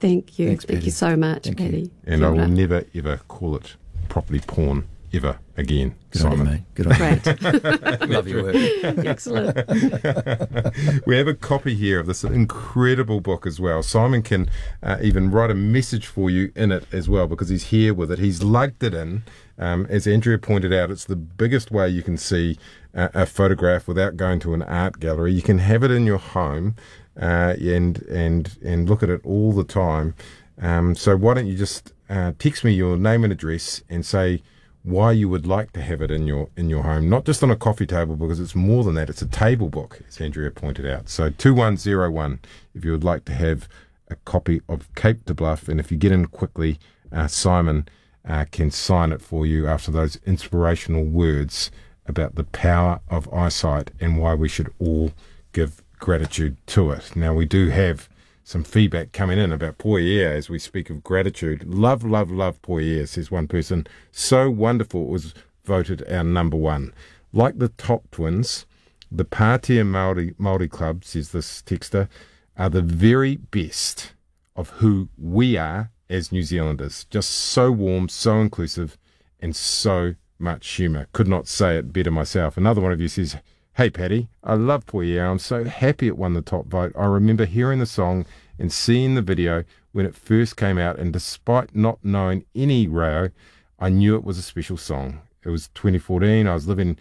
Thank you. Thanks, Thank Patty. you so much, Thank Patty. you. And Kia I will ora. never, ever call it properly porn ever again, Good on you, Simon. mate. Good on you. Great. Love your work. Excellent. We have a copy here of this incredible book as well. Simon can even write a message for you in it as well, because he's here with it. He's lugged it in. As Andrea pointed out, it's the biggest way you can see a photograph without going to an art gallery. You can have it in your home and look at it all the time. So why don't you just text me your name and address and say why you would like to have it in your home, not just on a coffee table, because it's more than that. It's a table book, as Andrea pointed out. So 2101 if you would like to have a copy of Cape de Bluff, and if you get in quickly, Simon can sign it for you after those inspirational words about the power of eyesight and why we should all give gratitude to it. Now, we do have some feedback coming in about Poiea as we speak of gratitude. Love, love, love Poiea, says one person. So wonderful, it was voted our number one. Like the Top Twins, the Pātea Māori Club, says this texter, are the very best of who we are as New Zealanders. Just so warm, so inclusive, and so much humour. Could not say it better myself. Another one of you says, hey Paddy, I love Poiea. I'm so happy it won the top vote. I remember hearing the song and seeing the video when it first came out, and despite not knowing any reo, I knew it was a special song. It was 2014. I was living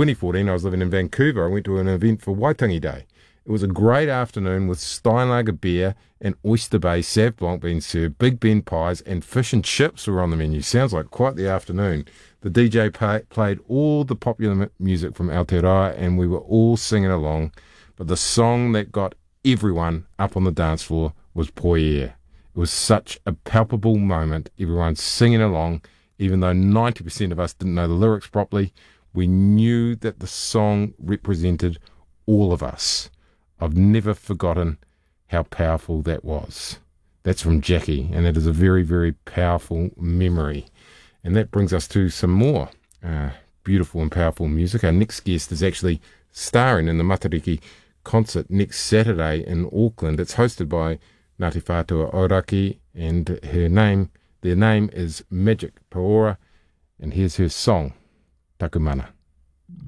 in Vancouver. I went to an event for Waitangi Day. It was a great afternoon with Steinlager beer and Oyster Bay Sauv Blanc being served. Big Ben pies and fish and chips were on the menu. Sounds like quite the afternoon. The DJ played all the popular music from Aotearoa and we were all singing along. But the song that got everyone up on the dance floor was Poiea. It was such a palpable moment. Everyone singing along, even though 90% of us didn't know the lyrics properly. We knew that the song represented all of us. I've never forgotten how powerful that was. That's from Jackie, and it is a very, very powerful memory. And that brings us to some more beautiful and powerful music. Our next guest is actually starring in the Matariki concert next Saturday in Auckland. It's hosted by Ngāti Whātua Ōrākei, and their name is Magic Paora, and here's her song, Takumana.